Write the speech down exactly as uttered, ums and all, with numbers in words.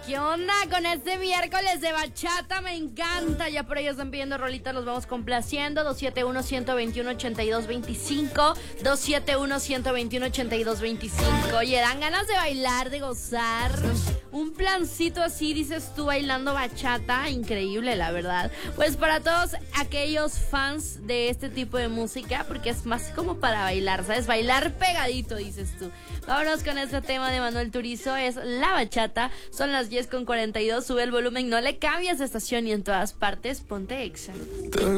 ¿Qué onda con este miércoles de bachata? Me encanta. Ya por ahí están pidiendo rolitas, los vamos complaciendo. dos siete uno, uno dos uno, ocho dos dos cinco. dos siete uno, uno dos uno, ocho dos dos cinco. Oye, dan ganas de bailar, de gozar. Un plancito así, dices tú, bailando bachata. Increíble, la verdad. Pues para todos aquellos fans de este tipo de música, porque es más como para bailar, ¿sabes? Bailar pegadito, dices tú. Vámonos con este tema de Manuel Turizo, es la bachata. Son las diez con cuarenta y dos, sube el volumen, no le cambies de estación y en todas partes ponte Exa.